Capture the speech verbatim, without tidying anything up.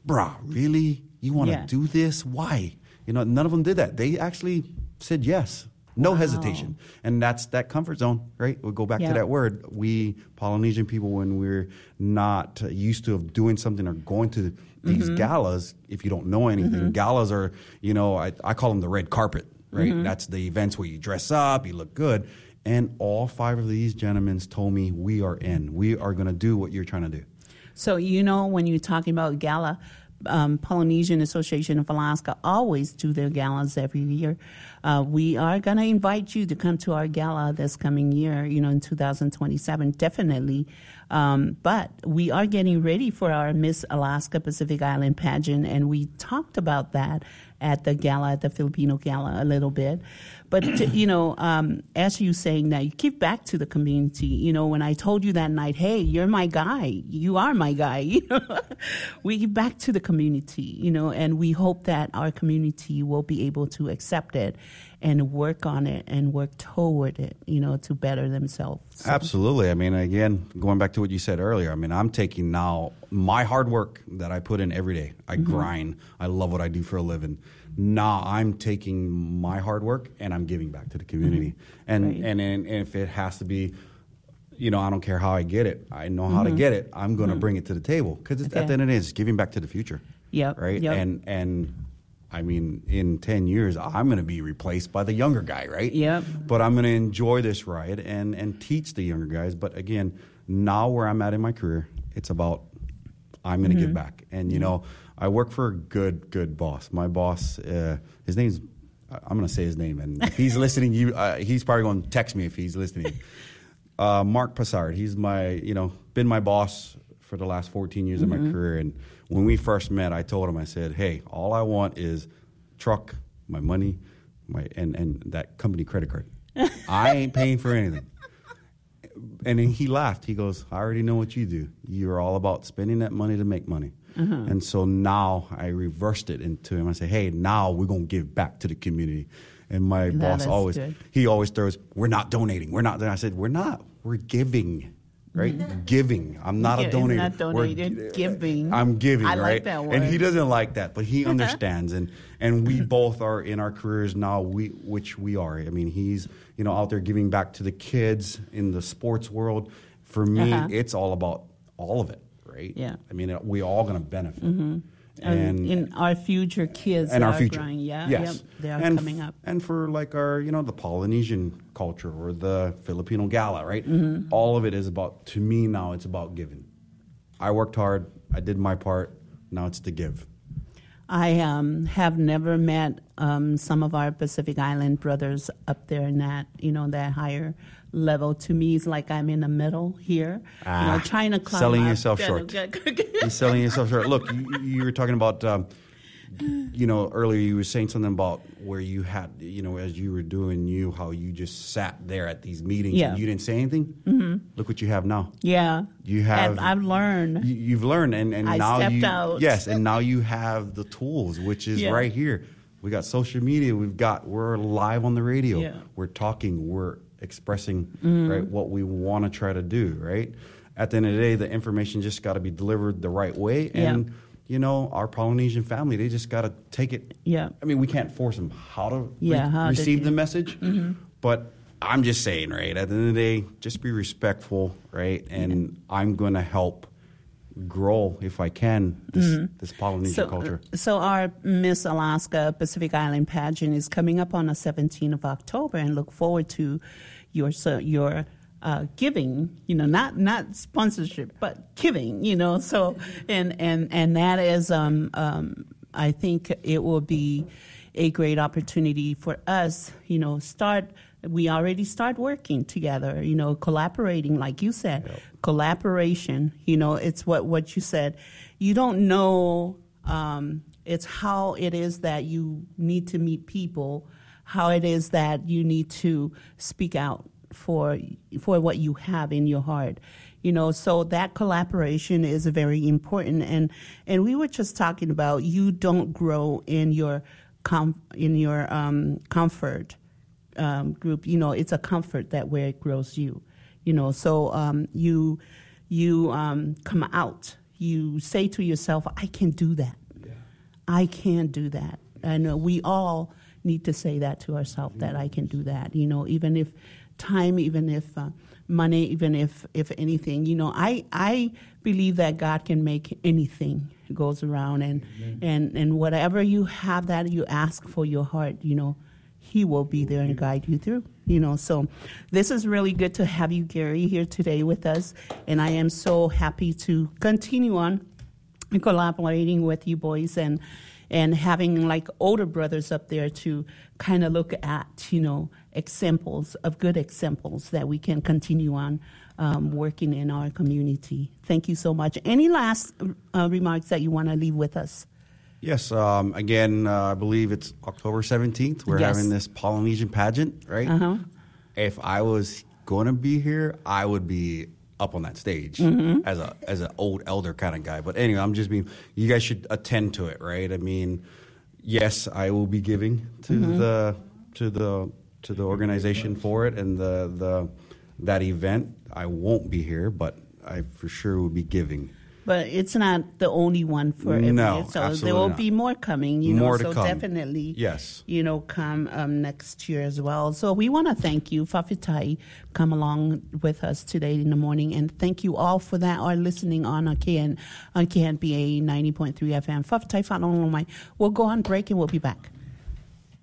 bruh, really? You want to Yeah. do this? Why? You know, none of them did that. They actually said yes. No Wow. hesitation. And that's that comfort zone, right? We'll go back Yeah. to that word. We Polynesian people, when we're not uh, used to of doing something or going to these Mm-hmm. galas, if you don't know anything, Mm-hmm. galas are, you know, I, I call them the red carpet, right? Mm-hmm. That's the events where you dress up, you look good. And all five of these gentlemen told me, we are in. We are going to do what you're trying to do. So, you know, when you're talking about gala, um, Polynesian Association of Alaska always do their galas every year. Uh, we are going to invite you to come to our gala this coming year, you know, in two thousand twenty-seven, definitely. Um, but we are getting ready for our Miss Alaska Pacific Island pageant, and we talked about that at the gala, at the Filipino gala a little bit. But, you know, um, as you saying that, you give back to the community. You know, when I told you that night, hey, you're my guy, you are my guy, you know, we give back to the community, you know, and we hope that our community will be able to accept it and work on it and work toward it, you know, to better themselves. So, Absolutely. I mean, again, going back to what you said earlier, I mean, I'm taking now my hard work that I put in every day. I Mm-hmm. grind. I love what I do for a living. Now I'm taking my hard work and I'm giving back to the community. Mm-hmm. And, Right. and and if it has to be, you know, I don't care how I get it. I know how Mm-hmm. to get it. I'm going to bring it to the table because Okay. at the end of the day, it's giving back to the future. Yep, Right. yep. And and. I mean, in ten years, I'm going to be replaced by the younger guy, right? Yep. But I'm going to enjoy this ride and, and teach the younger guys. But again, now where I'm at in my career, it's about I'm going to Mm-hmm. give back. And, you know, I work for a good, good boss. My boss, uh, his name's, I'm going to say his name. And if he's listening, you, uh, he's probably going to text me if he's listening. Uh, Mark Passard, he's my, you know, been my boss for the last fourteen years Mm-hmm. of my career. And when we first met, I told him, I said, hey, all I want is truck, my money, my and, and that company credit card. I ain't paying for anything. And then he laughed. He goes, I already know what you do. You're all about spending that money to make money. Mm-hmm. And so now I reversed it into him. I said, hey, now we're going to give back to the community. And my That boss is always, good. he always throws, we're not donating. We're not. I said, we're not. We're giving. Right? Giving. I'm not Yeah, a it's donator. not donated, We're, giving. I'm giving, I like right? that And word. he doesn't like that, but he understands. And and we both are in our careers now, we which we are. I mean, he's, you know, out there giving back to the kids in the sports world. For me, Uh-huh. it's all about all of it, right? Yeah. I mean, we all going to benefit. Mm-hmm. And, And in our future kids and that our are future. growing, yeah, Yes. yep, they are and coming f- up. And for like our, you know, the Polynesian culture or the Filipino gala, right? Mm-hmm. All of it is about, to me now, it's about giving. I worked hard. I did my part. Now it's to give. I um, have never met um, some of our Pacific Island brothers up there in that, you know, that higher level. To me, it's like I'm in the middle here, Ah, you know, trying to climb selling up. yourself short. You're selling yourself short. Look, you, you were talking about, um, you know, earlier you were saying something about where you had, you know, as you were doing you, how you just sat there at these meetings Yeah. and you didn't say anything. Mm-hmm. Look what you have now. Yeah. You have. I've, I've learned. You, you've learned, and, and I now stepped you out. yes, and now you have the tools, which is Yeah. right here. We got social media. We've got we're live on the radio. Yeah. We're talking. We're expressing Mm-hmm. right what we want to try to do. Right. At the end of the day, the information just got to be delivered the right way, and Yeah. you know our Polynesian family, they just got to take it. Yeah. I mean, we can't force them how to Yeah, re- how to receive do- the message, but. I'm just saying, right? At the end of the day, just be respectful, right? And I'm going to help grow, if I can, this, this Polynesian So, culture. so our Miss Alaska Pacific Island pageant is coming up on the seventeenth of October, and look forward to your so your uh, giving. You know, not not sponsorship, but giving. You know, so and and and that is, um, um, I think it will be a great opportunity for us. You know, start. We already start working together, you know, collaborating, like you said, Yep. collaboration, you know, it's what, what you said. You don't know, um, it's how it is that you need to meet people, how it is that you need to speak out for, for what you have in your heart. You know, so that collaboration is very important. And, and we were just talking about you don't grow in your, com- in your um, comfort. Um, group, you know, it's a comfort that where it grows you, you know. So um, you you um, come out, you say to yourself, I can do that. Yeah. I can do that. And uh, we all need to say that to ourselves, that I can do that. You know, even if time, even if uh, money, even if, if anything, you know, I, I believe that God can make anything goes around. And, mm-hmm. and, and whatever you have that you ask for your heart, you know, He will be there and guide you through, you know. So this is really good to have you, Gary, here today with us. And I am so happy to continue on collaborating with you boys and and having like older brothers up there to kind of look at, you know, examples of good examples that we can continue on um, working in our community. Thank you so much. Any last uh, remarks that you want to leave with us? Yes. Um, again, uh, I believe it's October seventeenth. We're Yes. having this Polynesian pageant, right? Uh-huh. If I was going to be here, I would be up on that stage Mm-hmm. as a as an old elder kind of guy. But anyway, I'm just being. You guys should attend to it, right? I mean, yes, I will be giving to Mm-hmm. the to the to the organization for it and the the that event. I won't be here, but I for sure will be giving. But it's not the only one for every No, year. So absolutely there will not. be more coming, you More know, to so come. definitely, Yes. you know, come um, next year as well. So we want to thank you, Fafitai, come along with us today in the morning. And thank you all for that, or listening on on K N, on K N B A ninety point three F M. Fafitai, Falong Lomai. We'll go on break and we'll be back.